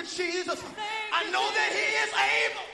you, Jesus. I know that he is able.